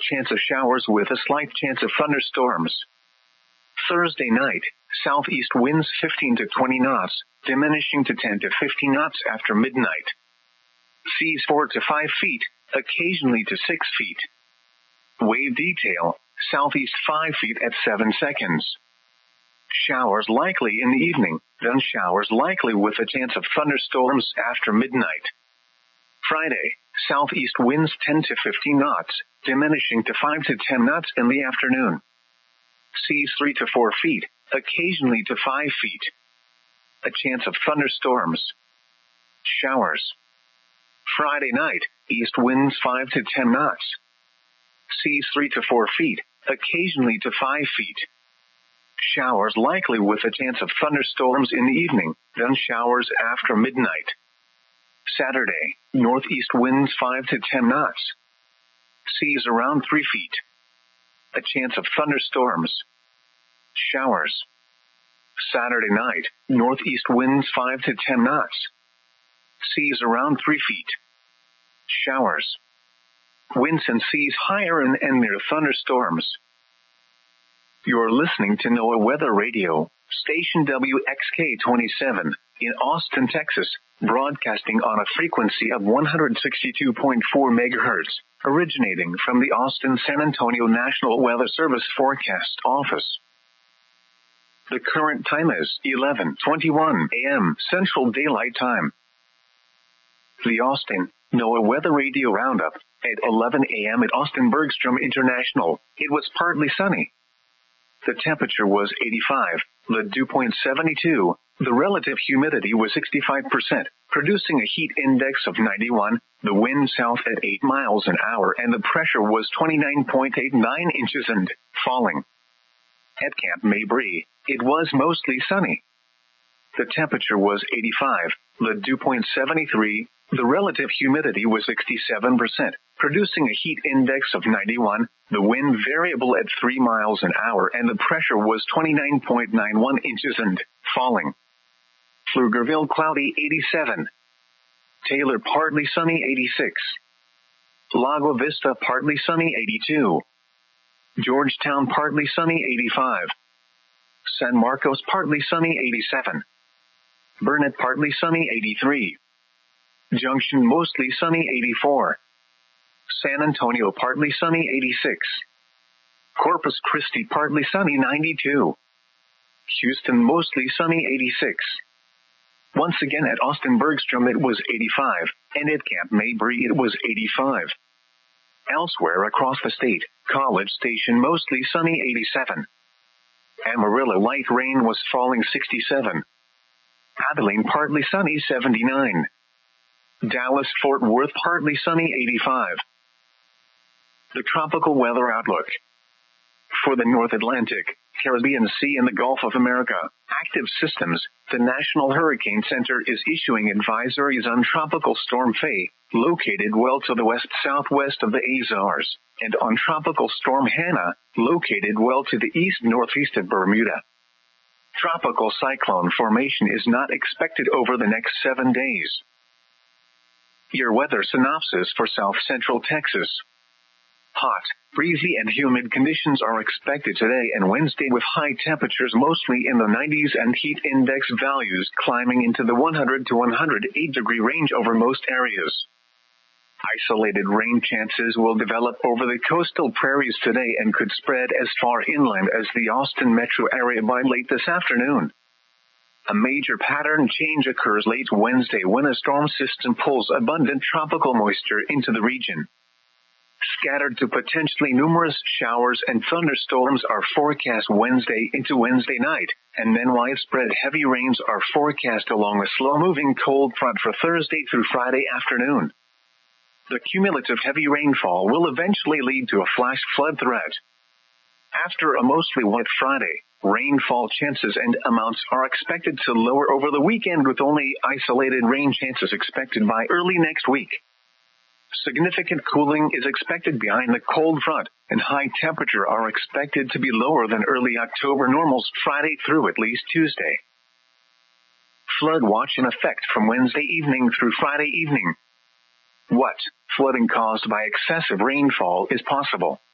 chance of showers with a slight chance of thunderstorms. Thursday night, southeast winds 15 to 20 knots, diminishing to 10 to 15 knots after midnight. Seas 4 to 5 feet, occasionally to 6 feet. Wave detail, southeast 5 feet at 7 seconds. Showers likely in the evening, then showers likely with a chance of thunderstorms after midnight. Friday, southeast winds 10 to 15 knots, diminishing to 5 to 10 knots in the afternoon. Seas 3 to 4 feet, occasionally to 5 feet. A chance of thunderstorms. Showers. Friday night, east winds 5 to 10 knots. Seas 3 to 4 feet, occasionally to 5 feet. Showers likely with a chance of thunderstorms in the evening, then showers after midnight. Saturday, northeast winds 5 to 10 knots. Seas around 3 feet. A chance of thunderstorms. Showers. Saturday night, northeast winds 5 to 10 knots. Seas around 3 feet. Showers. Winds and seas higher and near thunderstorms. You're listening to NOAA Weather Radio, station WXK-27, in Austin, Texas, broadcasting on a frequency of 162.4 megahertz, originating from the Austin-San Antonio National Weather Service Forecast Office. The current time is 11:21 a.m. Central Daylight Time. The Austin NOAA Weather Radio Roundup at 11 a.m. at Austin Bergstrom International. It was partly sunny. The temperature was 85, the dew point 72, the relative humidity was 65%, producing a heat index of 91, the wind south at 8 miles an hour, and the pressure was 29.89 inches and falling. At Camp Mabry, it was mostly sunny. The temperature was 85, the dew point 73, the relative humidity was 67%, producing a heat index of 91, the wind variable at 3 miles an hour, and the pressure was 29.91 inches and falling. Pflugerville cloudy 87. Taylor partly sunny 86. Lago Vista partly sunny 82. Georgetown partly sunny 85. San Marcos partly sunny 87. Burnett partly sunny 83. Junction mostly sunny 84. San Antonio partly sunny 86. Corpus Christi partly sunny 92. Houston mostly sunny 86. Once again at Austin Bergstrom it was 85, and at Camp Mabry it was 85. Elsewhere across the state, College Station mostly sunny 87. Amarillo light rain was falling 67. Abilene partly sunny 79. Dallas Fort Worth partly sunny 85. The tropical weather outlook. For the North Atlantic, Caribbean Sea and the Gulf of America, active systems, the National Hurricane Center is issuing advisories on Tropical Storm Faye, located well to the west-southwest of the Azores, and on Tropical Storm Hannah, located well to the east-northeast of Bermuda. Tropical cyclone formation is not expected over the next 7 days. Your weather synopsis for south-central Texas. Hot, breezy and humid conditions are expected today and Wednesday with high temperatures mostly in the 90s and heat index values climbing into the 100 to 108 degree range over most areas. Isolated rain chances will develop over the coastal prairies today and could spread as far inland as the Austin metro area by late this afternoon. A major pattern change occurs late Wednesday when a storm system pulls abundant tropical moisture into the region. Scattered to potentially numerous showers and thunderstorms are forecast Wednesday into Wednesday night, and then widespread heavy rains are forecast along a slow-moving cold front for Thursday through Friday afternoon. The cumulative heavy rainfall will eventually lead to a flash flood threat. After a mostly wet Friday, rainfall chances and amounts are expected to lower over the weekend with only isolated rain chances expected by early next week. Significant cooling is expected behind the cold front, and high temperature are expected to be lower than early October normals Friday through at least Tuesday. Flood watch in effect from Wednesday evening through Friday evening. What flooding caused by excessive rainfall is possible?